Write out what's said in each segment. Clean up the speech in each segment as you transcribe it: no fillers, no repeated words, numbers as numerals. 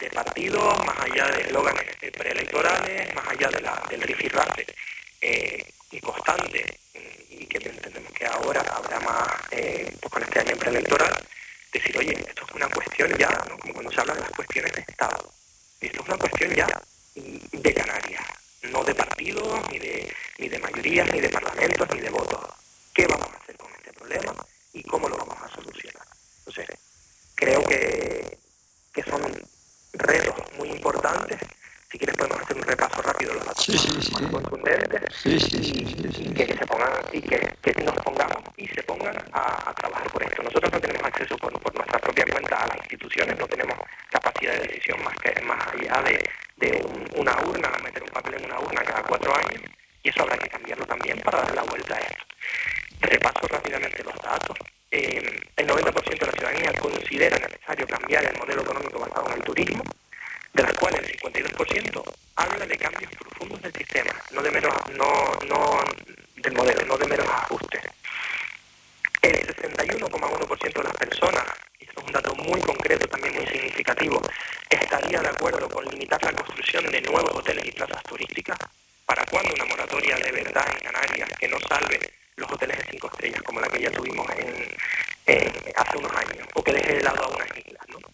de partidos, más allá de eslóganes preelectorales, más allá del rifirrafe constante, y que entendemos que ahora habrá más pues con este año preelectoral, decir, oye, esto es una cuestión ya, ¿no? Como cuando se habla de las cuestiones de Estado, y esto es una cuestión ya de Canarias, no de partidos, ni de mayorías, ni de parlamentos, ni de votos. ¿Qué vamos a hacer con este problema y cómo lo vamos a solucionar? Entonces, creo que son retos muy importantes. Si quieres podemos hacer un repaso rápido de los datos más contundentes y que se pongan y que nos pongamos y se pongan a trabajar por esto. Nosotros no tenemos acceso por nuestra propia cuenta a las instituciones, no tenemos capacidad de decisión más allá de una urna, meter un papel en una urna cada 4 años, y eso habrá que cambiarlo también para dar la vuelta a esto. Repaso rápidamente los datos. El 90% de la ciudadanía considera necesario cambiar el modelo económico basado en el turismo, de las cuales el 52% habla de cambios profundos del sistema, no del modelo, no de meros ajustes. El 61,1% de las personas, y esto es un dato muy concreto, también muy significativo, estaría de acuerdo con limitar la construcción de nuevos hoteles y plazas turísticas. ¿Para cuándo una moratoria de verdad en Canarias que no salve los hoteles de 5 estrellas como la que ya tuvimos hace unos años, o que deje de lado a unas islas, ¿no?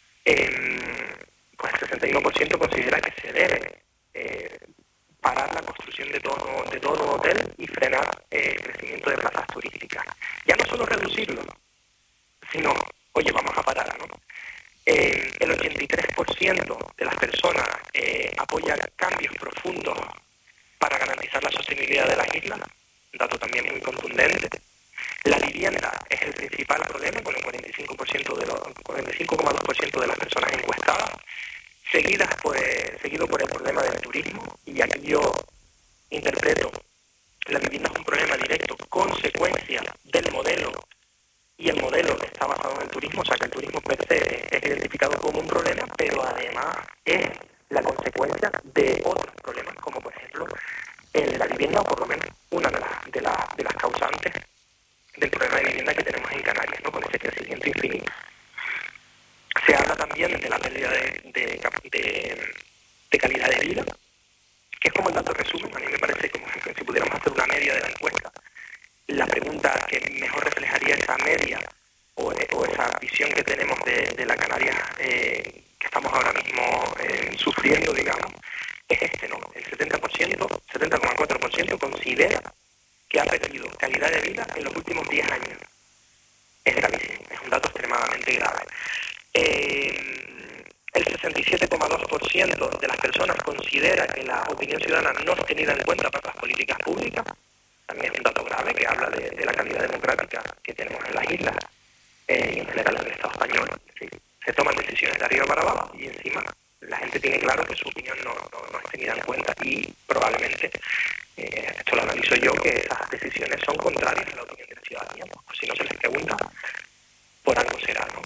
Pues el 61% considera que se debe parar la construcción de todo nuevo hotel y frenar el crecimiento de plazas turísticas. Ya no solo reducirlo, sino, oye, vamos a parar, ¿no? El 83% de las personas apoya cambios profundos para garantizar la sostenibilidad de las islas, un dato también muy contundente. La vivienda es el principal problema, con el 45,2% de las personas encuestadas, seguido por el problema del turismo, y aquí yo interpreto la vivienda es un problema directo, consecuencia del modelo, y el modelo está basado en el turismo, o sea que el turismo per se es identificado como un problema, pero además es la consecuencia de otros problemas, como por ejemplo la vivienda, o por lo menos una de las causantes del problema de vivienda que tenemos en Canarias, ¿no? Con ese crecimiento infinito. Se habla también de la pérdida de calidad de vida, que es como el dato resumen. A mí me parece como si pudiéramos hacer una media de la encuesta, la pregunta que mejor reflejaría esa media o esa visión que tenemos de la Canarias que estamos ahora mismo sufriendo, digamos, es ¿no? El 70,4% considera que ha perdido calidad de vida en los últimos 10 años. Es gravísimo, es un dato extremadamente grave. El 67,2% de las personas considera que la opinión ciudadana no es tenida en cuenta para las políticas públicas. También es un dato grave que habla de la calidad democrática que tenemos en las islas y en general en el Estado español. ¿Sí? Se toman decisiones de arriba para abajo y encima la gente tiene claro que su opinión no es tenida en cuenta, y probablemente, esto lo analizo yo, que esas decisiones son contrarias a la opinión de la ciudadanía. Pues si no se les pregunta, por algo será, ¿no?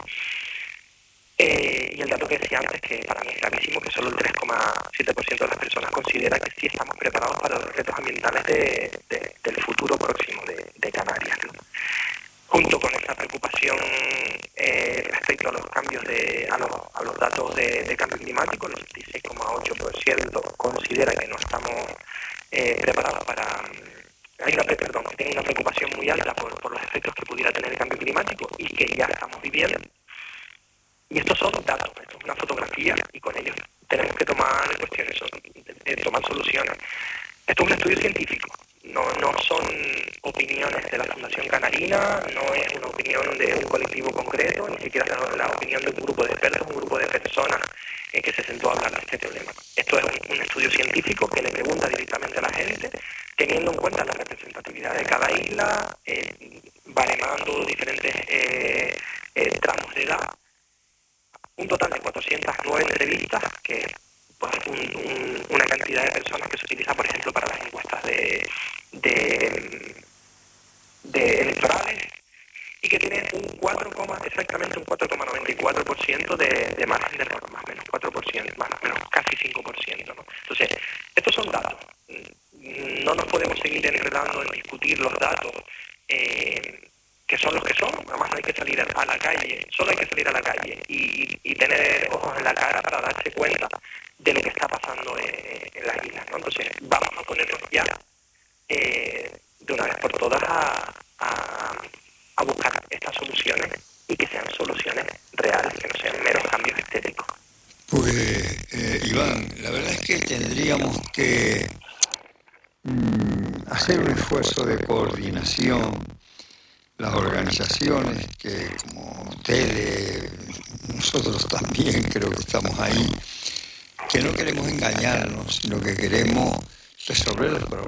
Y el dato que decía antes, que para mí es gravísimo, que solo el 3,7% de las personas considera que sí estamos preparados para los retos ambientales del futuro próximo de Canarias, ¿no? Junto con esta preocupación respecto a los cambios a los datos de cambio climático, el 86,8% considera que no estamos preparados para... que tiene una preocupación muy alta por los efectos que pudiera tener el cambio climático y que ya estamos viviendo. Y estos son datos, esto es una fotografía, y con ellos tenemos que tomar cuestiones, tomar soluciones. Esto es un estudio científico, no son opiniones de la Fundación Canarina, no es una opinión de un colectivo concreto, ni siquiera es la opinión de un grupo de expertos, un grupo de personas que se sentó a hablar de este problema. Esto es un estudio científico que le pregunta directamente a la gente, teniendo en cuenta la representatividad de cada isla, baremando diferentes tramos de edad. Un total de 409 entrevistas, que es pues, una cantidad de personas que se utiliza, por ejemplo, para las encuestas de electorales, y que tiene exactamente un 4,94% de margen de error, más o menos 4%, más o menos casi 5%, ¿no? Entonces, estos son datos. No nos podemos seguir enredando en discutir los datos que son los que son. Además hay que salir a la calle, solo hay que salir a la calle y tener ojos en la cara para dar darse cuenta de lo que está pasando en las islas, ¿no? Entonces, vamos a ponernos ya de una vez por todas a buscar estas soluciones y que sean soluciones reales, que no sean meros cambios estéticos. Pues, Iván, la verdad es que tendríamos que hacer un esfuerzo de coordinación, las organizaciones que, como ustedes, nosotros también creo que estamos ahí, que no queremos engañarnos, sino que queremos resolver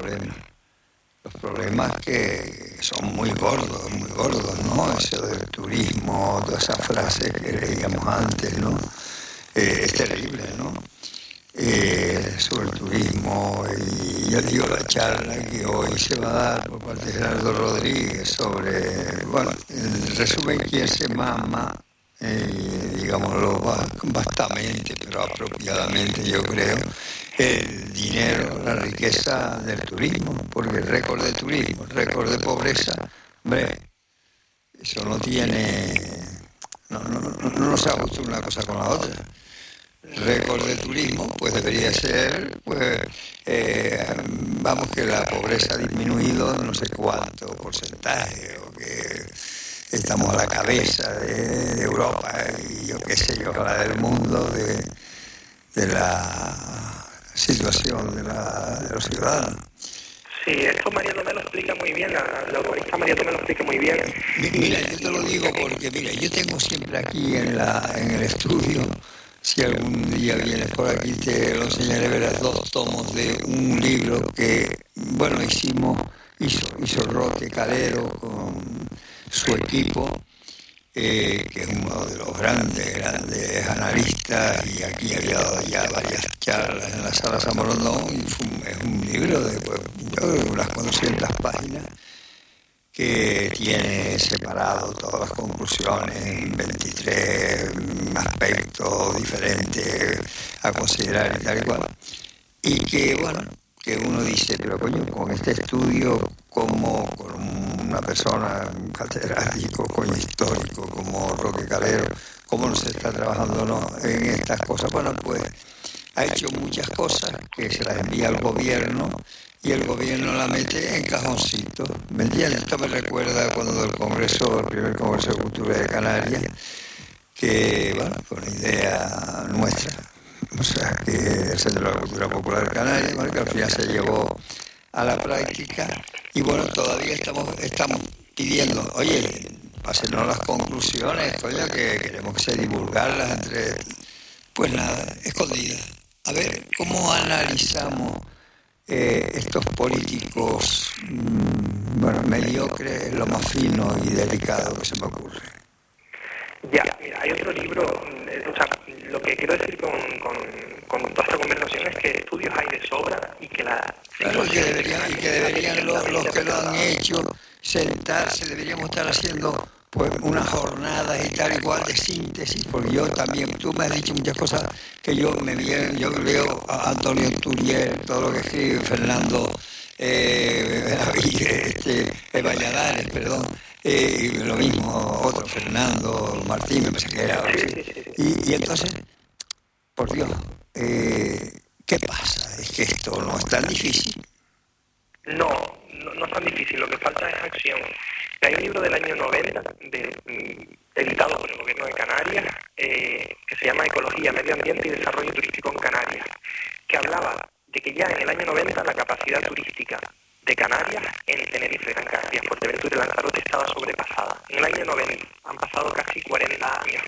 los problemas que son muy gordos, ¿no? Eso del turismo, toda esa frase que leíamos antes, ¿no? Es terrible, ¿no? Sobre el turismo, y ya digo, la charla que hoy se va a dar por parte de Gerardo Rodríguez sobre, bueno, en resumen, quién se mama, digámoslo vastamente, pero apropiadamente, yo creo, el dinero, la riqueza del turismo, porque el récord de turismo, el récord de pobreza, hombre, eso no tiene, no se ajusta una cosa con la otra. Récord de turismo, pues debería ser, pues, vamos, que la pobreza ha disminuido no sé cuánto porcentaje, o que estamos a la cabeza de Europa y yo qué sé yo, la del mundo, de la situación de los ciudadanos. Sí, esto María Tomé lo explica muy bien, la urbanista María Tomé lo explica muy bien. Mira, yo te lo digo porque, mira, yo tengo siempre aquí en el estudio, si algún día vienes por aquí te lo enseñaré, verás 2 tomos de un libro que, bueno, hizo Roque Calero con su equipo, que es uno de los grandes analistas, y aquí había dado ya varias charlas en la Sala San Borondón, y es un libro de, pues, yo creo que unas 400 páginas, que tiene separado todas las conclusiones en 23 aspectos diferentes a considerar y tal y cual. Y que, bueno, que uno dice, pero coño, con este estudio, como con una persona, un catedrático, coño, histórico, como Roque Calero, cómo no se está trabajando, ¿no?, en estas cosas. Bueno, pues ha hecho muchas cosas que se las envía al gobierno y el gobierno la mete en cajoncitos. ¿Me entiendes? Esto me recuerda cuando el primer Congreso de Cultura de Canarias, que, bueno, fue una idea nuestra, o sea, que el Centro de la Cultura Popular Canaria, bueno, que al final se llevó a la práctica, y bueno, todavía estamos pidiendo, oye, pásenos las conclusiones, coño, que queremos que se divulgarlas entre, pues nada, escondidas. A ver, ¿cómo analizamos estos políticos, bueno, mediocres, lo más fino y delicado que se me ocurre? Ya, mira, hay otro libro, o sea, lo que quiero decir con toda esta conversación es que estudios hay de sobra y que claro, y que deberían los que lo han hecho sentarse, deberíamos estar haciendo, pues, unas jornadas y tal igual de síntesis, porque yo también, tú me has dicho muchas cosas que yo leo a Antonio Turiel, todo lo que escribe Fernando Valladares, perdón, y lo mismo otro, Fernando Martín, me parece que era, y entonces, por Dios, ¿qué pasa? Es que esto no es tan difícil. No es tan difícil, lo que falta es acción. Hay un libro del año 90, editado por el gobierno de Canarias, que se llama Ecología, Medio Ambiente y Desarrollo Turístico en Canarias, que hablaba de que ya en el año 90 la capacidad turística de Canarias en Tenerife, Gran Canaria, Fuerteventura y Lanzarote estaba sobrepasada. En el año 90, han pasado casi 40 años.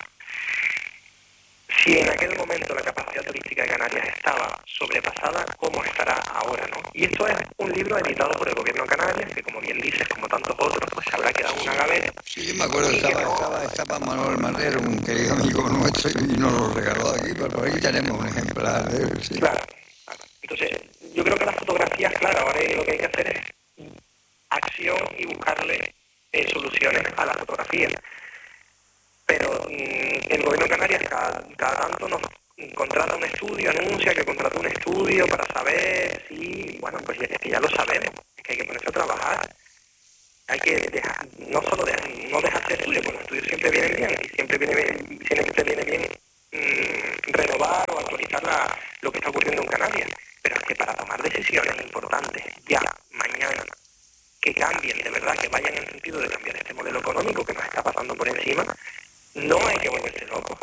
Si en aquel momento la capacidad turística de Canarias estaba sobrepasada, ¿cómo estará ahora, no? Y esto es un libro editado por el gobierno de Canarias, que, como bien dices, como tantos otros, pues se habrá quedado en una gaveta. Sí, yo me acuerdo, estaba Manuel Marrero, un querido amigo nuestro, y nos lo regaló aquí, pero por aquí tenemos un ejemplar de él, sí. Claro. Entonces, yo creo que las fotografías, claro, ahora lo que hay que hacer es acción y buscarle soluciones a la fotografía. Pero el gobierno de Canarias cada tanto nos contrata un estudio, anuncia que contrata un estudio para saber si, bueno, pues es que ya lo sabemos, es que hay que ponerse a trabajar. Hay que dejar, no dejarse estudios, porque los estudios siempre vienen bien, y siempre viene bien renovar o actualizar contra lo que está ocurriendo en Canarias, pero es que para tomar decisiones importantes ya, mañana, que cambien de verdad, que vayan en el sentido de cambiar este modelo económico que nos está pasando por encima, no hay que volverse locos.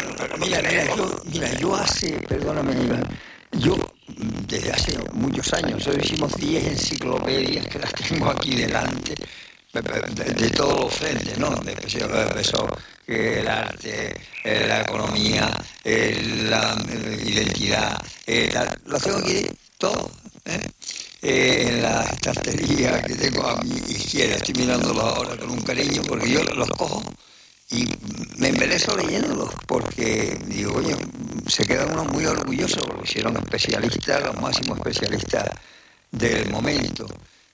Perdóname, Iván, yo desde hace muchos años, hoy hicimos 10 enciclopedias que las tengo aquí delante, de todos los frentes, ¿no? Empezó el arte, la economía, la identidad, lo tengo aquí todo, en la estantería que tengo a mi izquierda. Estoy mirándolos ahora con un cariño porque yo los cojo y me embeleso leyéndolos porque digo, oye, se queda uno muy orgulloso porque lo hicieron especialistas, los máximos especialistas del momento.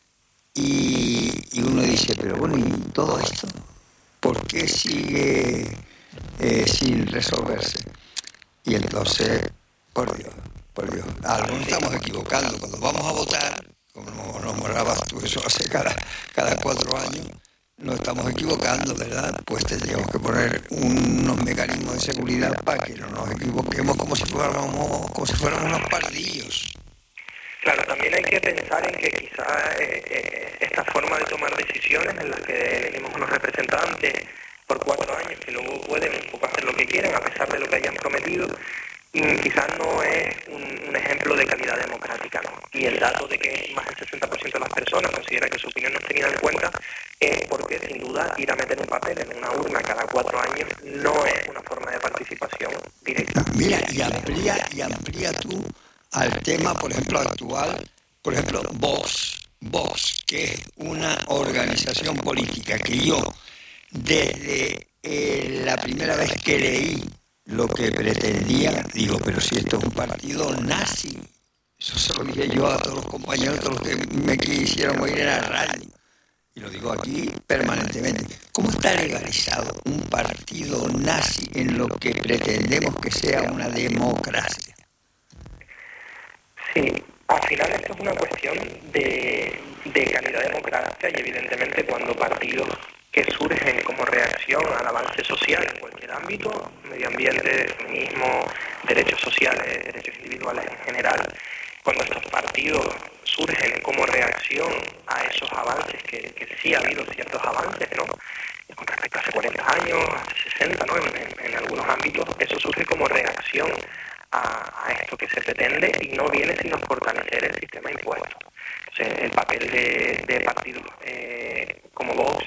Y uno dice, pero bueno, ¿y todo esto? ¿Por qué sigue sin resolverse? Y entonces, por Dios, algo nos estamos equivocando. Cuando vamos a votar, como nos nombrabas tú, eso hace cada 4 años, nos estamos equivocando, ¿verdad? Pues tendríamos que poner unos mecanismos de seguridad para que no nos equivoquemos como si fuéramos unos pardillos. Claro, también hay que pensar en que quizá esta forma de tomar decisiones en las que elegimos unos representantes por 4 años que luego pueden un poco hacer lo que quieren a pesar de lo que hayan prometido, quizás no es un ejemplo de calidad democrática, ¿no? Y el dato de que más del 60% de las personas considera que su opinión no es tenida en cuenta es porque sin duda ir a meter un papel en una urna cada 4 años no es una forma de participación directa. Mira, y amplía tú al tema, por ejemplo, actual, por ejemplo, Vox, que es una organización política que yo, desde la primera vez que leí lo que pretendía, digo, pero si esto es un partido nazi, eso se lo dije yo a todos los compañeros, todos los que me quisieron oír en la radio, y lo digo aquí permanentemente. ¿Cómo está legalizado un partido nazi en lo que pretendemos que sea una democracia? Sí, al final esto es una cuestión de calidad democrática y evidentemente cuando partidos que surgen como reacción al avance social en cualquier ámbito, medio ambiente, feminismo, derechos sociales, derechos individuales en general, cuando estos partidos surgen como reacción a esos avances, que sí ha habido ciertos avances, ¿no? Con respecto a hace 40 años, hace 60, ¿no? En algunos ámbitos, eso surge como reacción a esto que se pretende y no viene sino fortalecer el sistema impuesto. Entonces, el papel de partidos como Vox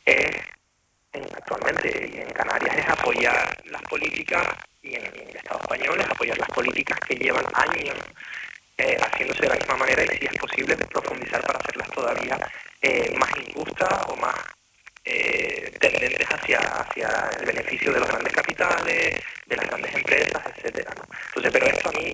actualmente y en Canarias es apoyar las políticas y en el Estado español es apoyar las políticas que llevan años haciéndose de la misma manera y si es posible profundizar para hacerlas todavía más injustas o más tendentes hacia el beneficio de los grandes capitales, de las grandes empresas, etcétera, ¿no? Entonces, pero esto a mí,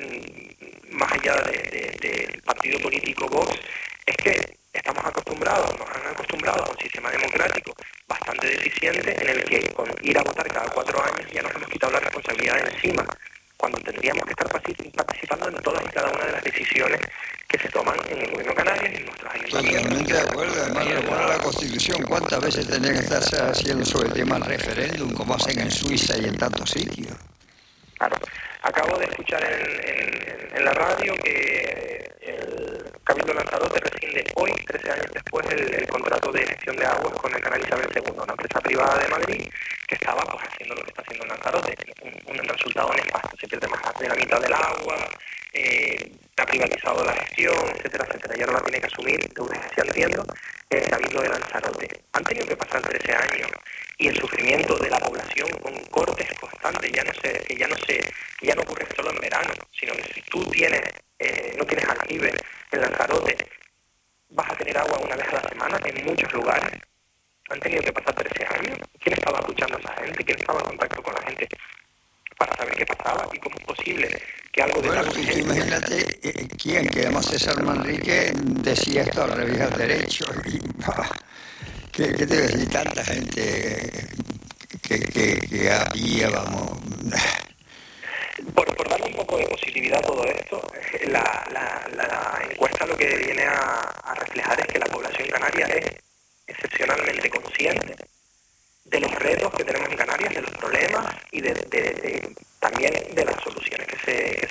más allá del partido político Vox, es que nos han acostumbrado a un sistema democrático bastante deficiente en el que con ir a votar cada 4 años ya nos hemos quitado la responsabilidad de encima, cuando tendríamos que estar participando en todas y cada una de las decisiones que se toman en el gobierno canario y en nuestros ayuntamientos. Totalmente de acuerdo, además lo pone la Constitución. ¿Cuántas veces tendría que estarse haciendo sobre el tema del referéndum, como hacen en Suiza y en tantos sitios? Claro. Acabo de escuchar en la radio que el Cabildo Lanzarote rescinde hoy, 13 años después, el contrato de gestión de aguas con el Canal Isabel II, una empresa privada de Madrid que estaba pues haciendo lo que está haciendo Lanzarote, un resultado nefasto, se pierde más de la mitad del agua, ha privatizado la gestión, etcétera, etcétera, y ahora la tiene que asumir de urgencia, entiendo, el Cabildo de Lanzarote. Han tenido que pasar 13 años y el sufrimiento de la población con cortes constantes, que ya no ocurre solo en verano, sino que si tú no tienes aljibe en Lanzarote, vas a tener agua una vez a la semana en muchos lugares. Han tenido que pasar 13 años. ¿Quién estaba escuchando a esa gente? ¿Quién estaba en contacto con la gente para saber qué pasaba y cómo es posible que algo de bueno, tú imagínate quién, que además César Manrique decía esto al revisar derechos y que te decía tanta gente que había, vamos. Por darle un poco de positividad a todo esto, la encuesta lo que viene a reflejar es que la población canaria es excepcionalmente consciente de los retos que tenemos en Canarias, de los problemas y también de las soluciones que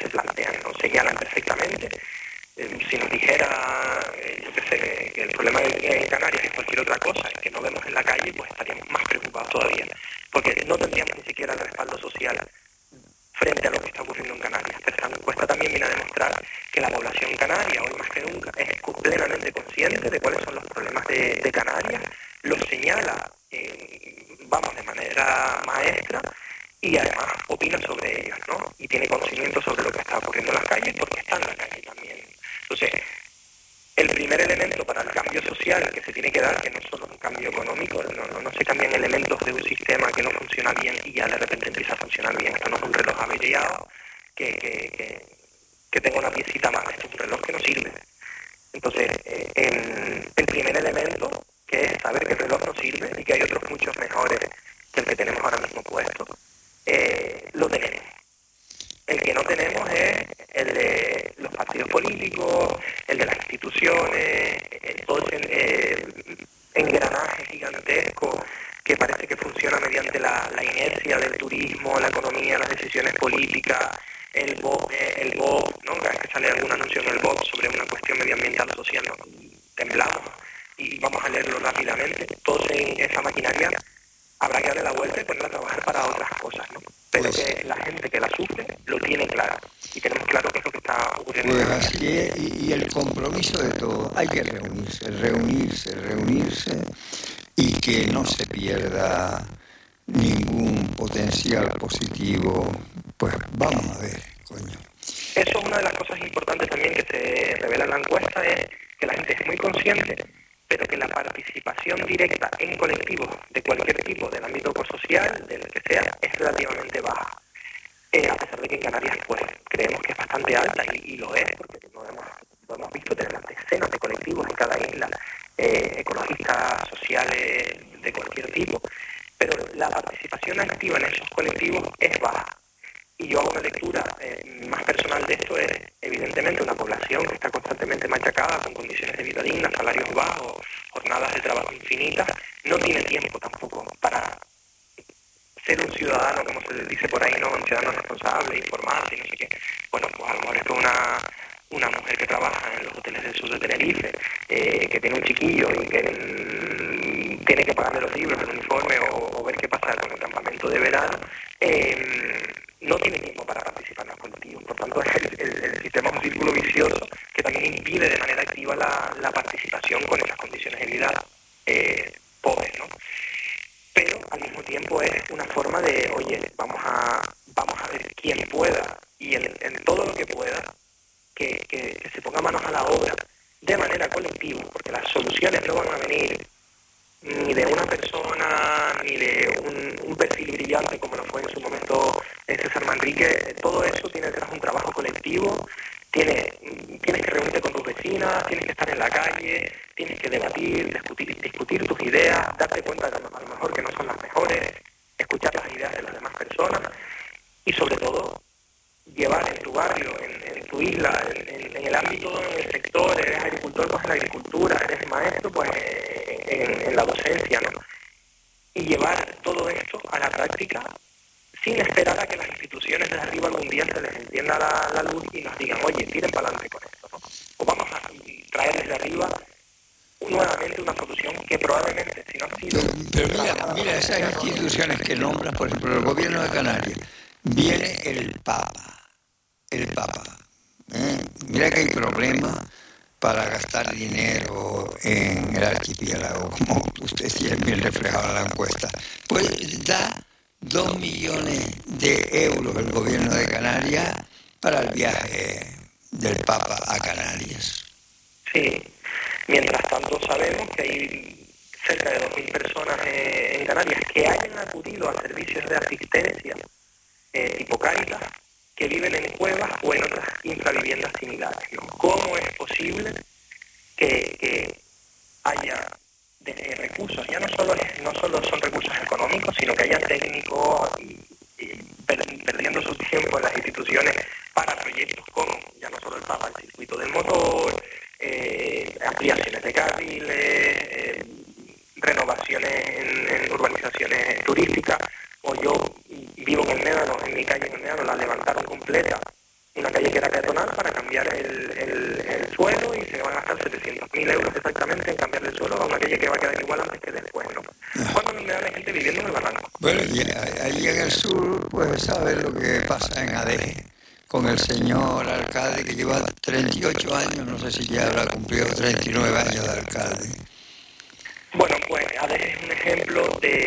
señalan perfectamente. Si nos dijera, yo qué sé, que el problema en Canarias es cualquier otra cosa, es que no vemos en la calle, pues estaríamos más preocupados todavía, porque no tendríamos ni siquiera el respaldo social frente a lo que está ocurriendo en Canarias. Pero esta encuesta también viene a demostrar que la población canaria, hoy más que nunca, es plenamente consciente de cuáles son los problemas de Canarias, los señala, vamos, de manera maestra, y además opina sobre ellos, ¿no? Y tiene conocimiento sobre lo que está ocurriendo en las calles, porque está en la calle también. Entonces, el primer elemento para el cambio social que se tiene que dar, que no solo es un cambio económico, no se cambian elementos de un sistema que no funciona bien y ya de repente empieza a funcionar bien. Esto no es un reloj averiado que tenga una piecita más, esto es un reloj que no sirve. Entonces, el primer elemento, que es saber que el reloj no sirve y que hay otros muchos mejores que el que tenemos ahora mismo puesto, lo tenemos. El que no tenemos es el de los partidos políticos, el de las instituciones, todo ese engranaje gigantesco que parece que funciona mediante la inercia del turismo, la economía, las decisiones políticas, el BOP, ¿no? Cada vez que sale algún anuncio en el BOP sobre una cuestión medioambiental o social, ¿no? Temblamos y vamos a leerlo rápidamente. Toda esa maquinaria habrá que darle la vuelta y ponerla a trabajar para otras cosas, ¿no? Pero que la gente que la sufre lo tiene claro. Y tenemos claro qué es lo que está ocurriendo. Pues así es, y el compromiso de todo. Hay que reunirse y que no se pierda ningún potencial positivo. Pues vamos a ver, coño. Eso es una de las cosas importantes también que se revela en la encuesta, es que la gente es muy consciente, pero que la participación directa en colectivos de cualquier tipo, del ámbito ecosocial, del que sea, es relativamente baja. A pesar de que en Canarias pues creemos que es bastante alta, y lo es, porque lo hemos visto, tenemos decenas de colectivos en cada isla, ecologistas, sociales, de cualquier tipo, pero la participación activa en esos colectivos es baja. Y yo hago una lectura más personal de esto, es evidentemente una población que está constantemente machacada, con condiciones de vida dignas, salarios bajos, jornadas de trabajo infinitas, no tiene tiempo tampoco para ser un ciudadano, como se dice por ahí, ¿no? Un ciudadano responsable, informarse y no sé qué. Bueno, pues a lo mejor esto es una mujer que trabaja en los hoteles del sur de Tenerife, que tiene un chiquillo y que tiene que pagarle los libros, el uniforme o ver qué pasa con el campamento de verano, no tiene tiempo para participar en los colectivos. Por tanto, el sistema es un círculo vicioso que también impide de manera activa la participación con esas condiciones de vida pobres, ¿no? Pero al mismo tiempo es una forma de, oye, vamos a ver quién pueda y en todo lo que pueda que se ponga manos a la obra de manera colectiva, porque las soluciones no van a venir ni de una persona, ni de un perfil brillante como lo fue en su momento César Manrique. Todo eso tiene detrás un trabajo colectivo. Tienes que reunirte con tus vecinas, tienes que estar en la calle, tienes que debatir, discutir tus ideas, darte cuenta de a lo mejor que no son las mejores, escuchar las ideas de las demás personas y sobre todo llevar en tu barrio, en tu isla, en el ámbito, en el sector, eres agricultor, pues en la agricultura, eres maestro, pues en la docencia, ¿no? Y llevar todo esto a la práctica sin esperar a que las instituciones de arriba algún día se les encienda la luz y nos digan, oye, tiren para adelante con esto, ¿no? O vamos a traer desde arriba nuevamente una solución que probablemente, si no ha sido... Pero mira esas instituciones que nombras, por ejemplo, el gobierno de Canarias, viene el Papa. Mira que hay problemas para gastar dinero en el archipiélago, como usted tiene bien reflejado en la encuesta. Pues da 2 millones de euros el gobierno de Canarias para el viaje del Papa a Canarias. Sí, mientras tanto sabemos que hay cerca de 2.000 personas en Canarias que hayan acudido a servicios de asistencia tipo Cáritas, que viven en cuevas o en otras infraviviendas similares, ¿no? ¿Cómo es posible que haya recursos? Ya no solo son recursos económicos, sino que haya técnicos perdiendo su tiempo en las instituciones para proyectos como, ya no solo el Papa, el circuito del motor, ampliaciones de carriles, renovaciones en urbanizaciones turísticas. O yo vivo en el Médano, en mi calle en el Médano la levantaron completa una calle que era peatonal para cambiar el suelo y se van a gastar 700.000 euros exactamente en cambiar el suelo a una calle que va a quedar igual antes que después, ¿no? Cuando me da la gente viviendo en el barranco. Bueno, y ahí en el sur, pues sabes lo que pasa en Adeje con el señor alcalde que lleva 38 años, no sé si ya habrá cumplido 39 años de alcalde. Bueno, pues Adeje es un ejemplo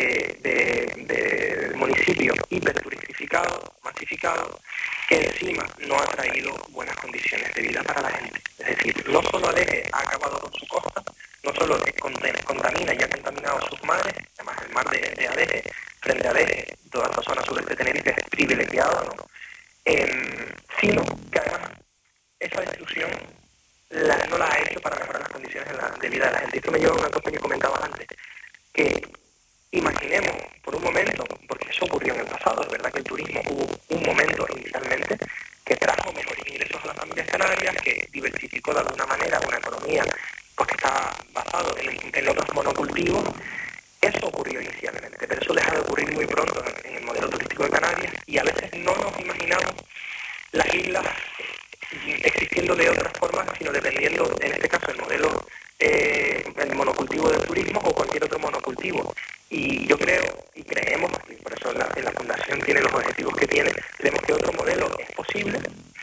de municipio hiperturistificado, masificado, que encima no ha traído buenas condiciones de vida para la gente. Es decir, no solo Adeje ha acabado con su costa, no solo contamina y ha contaminado sus mares, además el mar de Adeje, frente a Adeje, toda esta zona sureste de Tenerife es privilegiada, ¿no? Sino que además esa destrucción no la ha hecho para mejorar las condiciones de vida de la gente. Esto me lleva a una cosa que comentaba antes, que imaginemos por un momento, porque eso ocurrió en el pasado, es verdad que el turismo hubo un momento inicialmente que trajo mejores ingresos a las familias canarias, que diversificó de alguna manera una economía pues, que está basado en otros monocultivos. Eso ocurrió inicialmente, pero eso deja de ocurrir muy pronto en el modelo turístico de Canarias y a veces no nos imaginamos las islas existiendo de otras formas, sino dependiendo, en este caso, el modelo, el monocultivo del turismo o cualquier otro monocultivo. Y yo creo, y creemos, y por eso la Fundación tiene los objetivos que tiene, creemos que otro modelo es posible,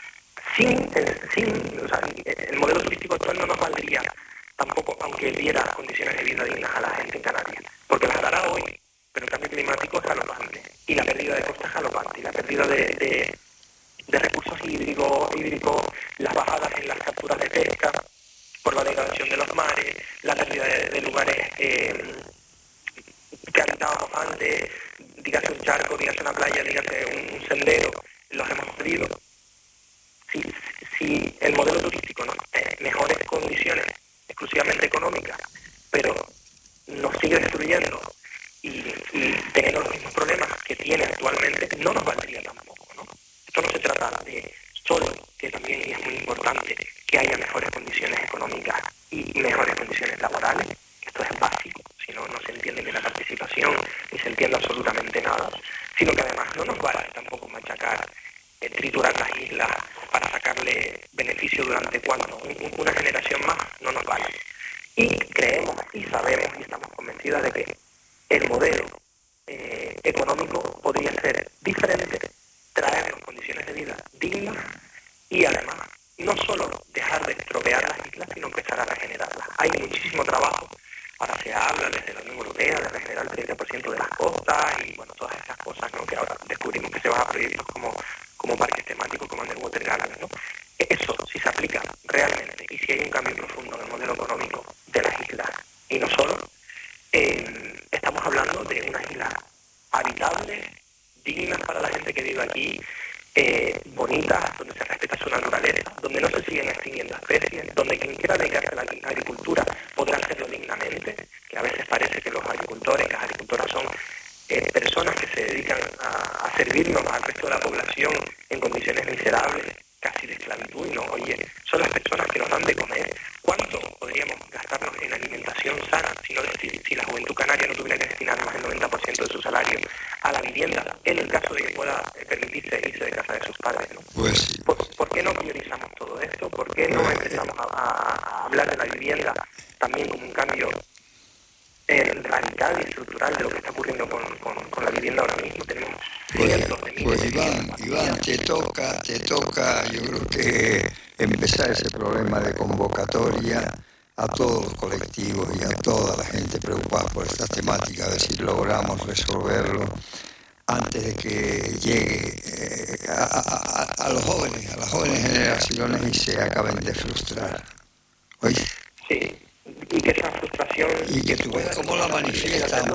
o sea, el modelo turístico actual no nos valdría tampoco, aunque diera condiciones de vida dignas a la gente en Canarias, porque las dará hoy, pero el cambio climático es galopante, y la pérdida de costas es galopante, y la pérdida de recursos hídricos, las bajadas en las capturas de pesca, por la degradación de los mares, la pérdida de lugares que habitábamos antes, dígase un charco, dígase una playa, dígase un sendero, los hemos perdido. Si el modelo turístico nos tiene mejores condiciones exclusivamente económicas, pero nos sigue destruyendo y teniendo los mismos problemas que tiene actualmente, no nos valdría tampoco, ¿no? Esto no se trata de solo, que también es muy importante, que haya mejores condiciones económicas y mejores condiciones laborales. Esto es básico, si no, no se entiende bien la participación ni se entiende absolutamente nada, sino que además no nos vale tampoco machacar, triturar las islas para sacarle beneficio durante cuánto, una generación más no nos vale. Y creemos y sabemos y estamos convencidas de que el modelo económico podría ser diferente, traernos condiciones de vida dignas y además no solo dejar de estropear las islas, sino empezar a regenerarlas. Hay muchísimo trabajo, ahora se habla desde la Unión Europea de regenerar el 30% de las costas y bueno, todas esas cosas, ¿no? Que ahora descubrimos que se van a proyectos como parques temáticos, como Underwater Gardens, ¿no? Eso, si se aplica realmente y si hay un cambio profundo en el modelo económico de las islas y no solo, estamos hablando de unas islas habitables, dignas para la gente que vive aquí, bonitas, donde se respeta su naturaleza, donde no se siguen extinguiendo especies, donde quien quiera dedicarse a la agricultura podrá hacerlo dignamente, que a veces parece que los agricultores, las agricultoras son personas que se dedican a servirnos al resto de la población en condiciones miserables, casi de esclavitud, y no, oye, son las personas que nos dan de comer. ¿Cuánto podríamos gastarnos en alimentación sana si la juventud canaria no tuviera que destinar más del 90% de su salario a la vivienda, en el caso de que pueda permitirse irse de casa de sus padres, ¿no? Pues, ¿Por qué no priorizamos todo esto? ¿Por qué no empezamos a hablar de la vivienda también como un cambio radical y estructural de lo que está ocurriendo con la vivienda ahora mismo? Tenemos cientos de miles de viviendas. Iván, te toca, yo creo que empezar ese problema de convocatoria a todos los colectivos y a toda la gente preocupada por esta temática, a ver si logramos resolverlo antes de que llegue a los jóvenes, a las jóvenes generaciones y se acaben de frustrar. ¿Oíste? Sí, y que esa frustración... Y que tú ves cómo la manifiestan,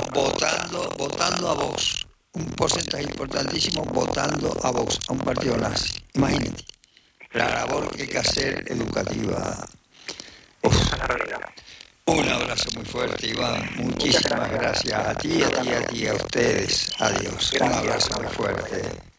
votando a Vox. Un porcentaje importantísimo votando a Vox, a un partido nazi. Imagínate la labor que hay que hacer educativa. Esa es la realidad. Un abrazo muy fuerte, Iván. Muchísimas gracias a ti, a ustedes. Adiós. Un abrazo muy fuerte.